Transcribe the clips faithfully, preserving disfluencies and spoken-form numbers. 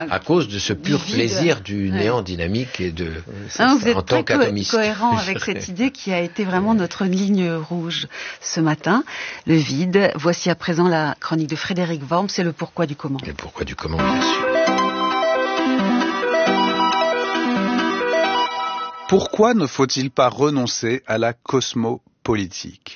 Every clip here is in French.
À cause de ce pur vide. plaisir du Ouais. néant dynamique et de Hein, vous êtes en tant très co- qu'atomiste. cohérent avec cette idée qui a été vraiment notre ligne rouge ce matin, le vide. Voici à présent la chronique de Frédéric Worms, c'est le pourquoi du comment. Et pourquoi du comment, bien sûr. Pourquoi ne faut-il pas renoncer à la cosmopolitique ?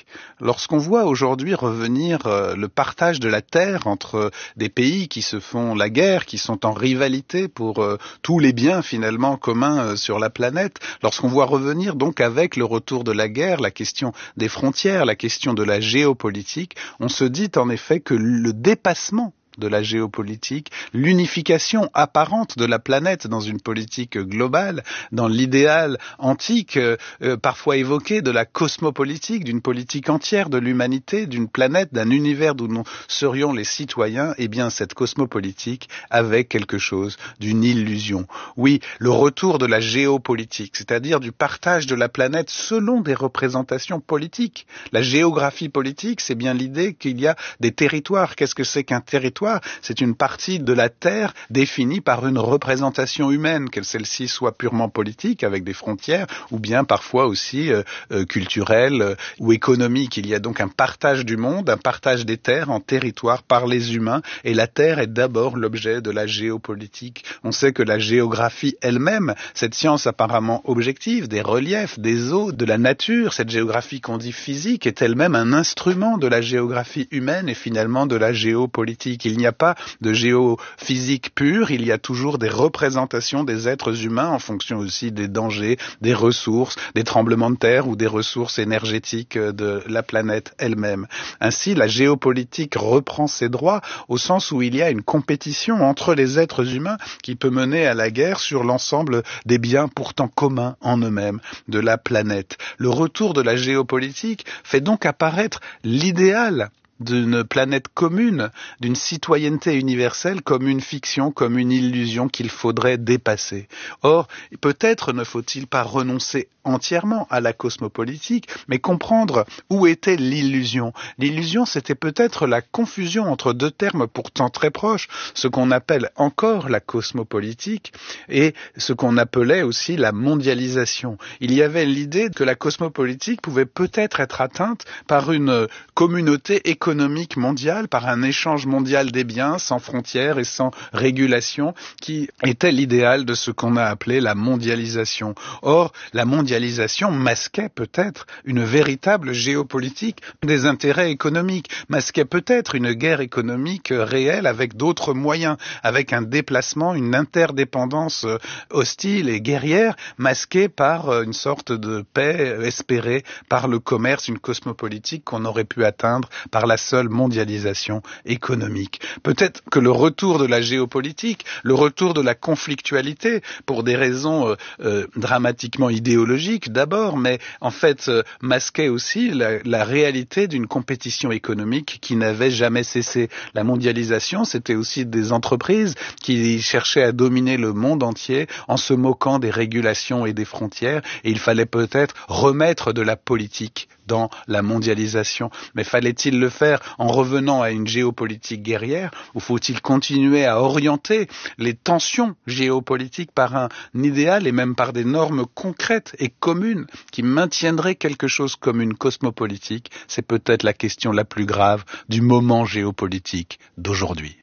Lorsqu'on voit aujourd'hui revenir euh, le partage de la terre entre des pays qui se font la guerre, qui sont en rivalité pour euh, tous les biens finalement communs euh, sur la planète, lorsqu'on voit revenir donc avec le retour de la guerre, la question des frontières, la question de la géopolitique, on se dit en effet que le dépassement de la géopolitique, l'unification apparente de la planète dans une politique globale, dans l'idéal antique, euh, euh, parfois évoqué de la cosmopolitique, d'une politique entière de l'humanité, d'une planète, d'un univers d'où nous serions les citoyens, eh bien cette cosmopolitique avait quelque chose d'une illusion. Oui, le retour de la géopolitique, c'est-à-dire du partage de la planète selon des représentations politiques. La géographie politique, c'est bien l'idée qu'il y a des territoires. Qu'est-ce que c'est qu'un territoire ? C'est une partie de la Terre définie par une représentation humaine, qu'elle celle-ci soit purement politique, avec des frontières, ou bien parfois aussi euh, euh, culturelle euh, ou économique. Il y a donc un partage du monde, un partage des terres en territoires par les humains, et la Terre est d'abord l'objet de la géopolitique. On sait que la géographie elle-même, cette science apparemment objective, des reliefs, des eaux, de la nature, cette géographie qu'on dit physique, est elle-même un instrument de la géographie humaine et finalement de la géopolitique. Il n'y a pas de géophysique pure, il y a toujours des représentations des êtres humains en fonction aussi des dangers, des ressources, des tremblements de terre ou des ressources énergétiques de la planète elle-même. Ainsi, la géopolitique reprend ses droits au sens où il y a une compétition entre les êtres humains qui peut mener à la guerre sur l'ensemble des biens pourtant communs en eux-mêmes de la planète. Le retour de la géopolitique fait donc apparaître l'idéal d'une planète commune, d'une citoyenneté universelle comme une fiction, comme une illusion qu'il faudrait dépasser. Or, peut-être ne faut-il pas renoncer entièrement à la cosmopolitique, mais comprendre où était l'illusion. L'illusion, c'était peut-être la confusion entre deux termes pourtant très proches, ce qu'on appelle encore la cosmopolitique et ce qu'on appelait aussi la mondialisation. Il y avait l'idée que la cosmopolitique pouvait peut-être être atteinte par une communauté économique mondiale, par un échange mondial des biens sans frontières et sans régulation, qui était l'idéal de ce qu'on a appelé la mondialisation. Or, la mondialisation masquait peut-être une véritable géopolitique des intérêts économiques, masquait peut-être une guerre économique réelle avec d'autres moyens, avec un déplacement, une interdépendance hostile et guerrière, masquée par une sorte de paix espérée par le commerce, une cosmopolitique qu'on aurait pu atteindre par la seule mondialisation économique. Peut-être que le retour de la géopolitique, le retour de la conflictualité, pour des raisons euh, euh, dramatiquement idéologiques d'abord, mais en fait euh, masquait aussi la, la réalité d'une compétition économique qui n'avait jamais cessé. La mondialisation, c'était aussi des entreprises qui cherchaient à dominer le monde entier en se moquant des régulations et des frontières, et il fallait peut-être remettre de la politique dans la mondialisation. Mais fallait-il le faire en revenant à une géopolitique guerrière, ou faut-il continuer à orienter les tensions géopolitiques par un idéal et même par des normes concrètes et communes qui maintiendraient quelque chose comme une cosmopolitique? C'est peut-être la question la plus grave du moment géopolitique d'aujourd'hui.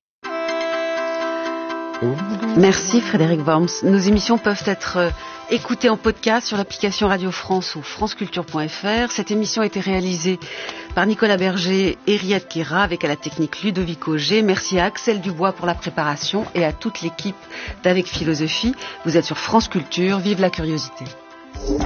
Merci Frédéric Worms. Nos émissions peuvent être écoutées en podcast sur l'application Radio France ou franceculture point f r. Cette émission a été réalisée par Nicolas Berger et Riyad Kera avec à la technique Ludovic Auger. Merci à Axel Dubois pour la préparation et à toute l'équipe d'Avec Philosophie. Vous êtes sur France Culture. Vive la curiosité.